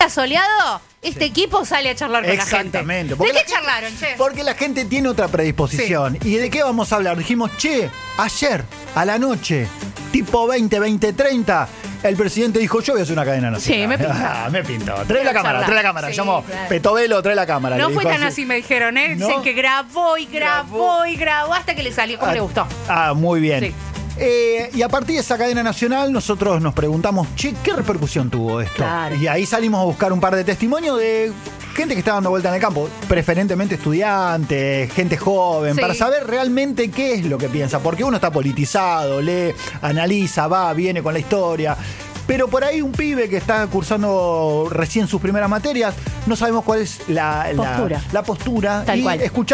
día soleado, este equipo sale a charlar con la gente. Exactamente. ¿De qué charlaron, che? Porque la gente tiene otra predisposición. ¿Y de qué vamos a hablar? Dijimos, che, ayer a la noche, tipo 20:30, el presidente dijo, yo voy a hacer una cadena nacional. Sí, me pintó. Me pintó. Trae la cámara. Sí, Llamó claro. Petovelo, trae la cámara. No Le fue dijo tan así, me dijeron, ¿eh? ¿No? Dicen que grabó hasta que le salió como le gustó. Muy bien. Sí. Y a partir de esa cadena nacional, nosotros nos preguntamos, che, ¿qué repercusión tuvo esto? Claro. Y ahí salimos a buscar un par de testimonios de gente que está dando vuelta en el campo, preferentemente estudiantes, gente joven, Sí. para saber realmente qué es lo que piensa. Porque uno está politizado, lee, analiza, va, viene con la historia. Pero por ahí un pibe que está cursando recién sus primeras materias, no sabemos cuál es la Postura. postura. Tal y cual. escuchamos